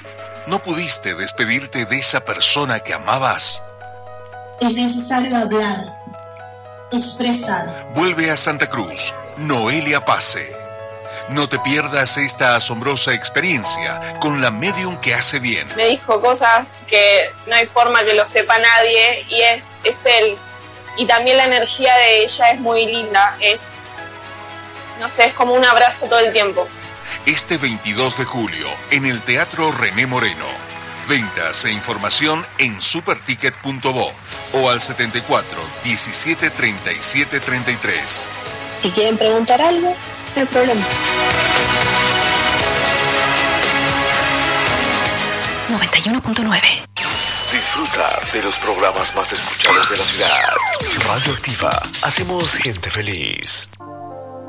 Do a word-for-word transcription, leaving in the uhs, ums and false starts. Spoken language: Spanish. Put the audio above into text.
¿No pudiste despedirte de esa persona que amabas? Es necesario hablar, expresar. Vuelve a Santa Cruz, Noelia Pase. No te pierdas esta asombrosa experiencia con la medium que hace bien. Me dijo cosas que no hay forma que lo sepa nadie y es, es él. Y también la energía de ella es muy linda. Es, no sé, es como un abrazo todo el tiempo. Este veintidós de julio, en el Teatro René Moreno. Ventas e información en superticket punto bo o al setenta y cuatro, diecisiete, treinta y siete, treinta y tres. Si quieren preguntar algo, no hay problema. noventa y uno punto nueve. Disfruta de los programas más escuchados de la ciudad. Radio Activa. Hacemos gente feliz.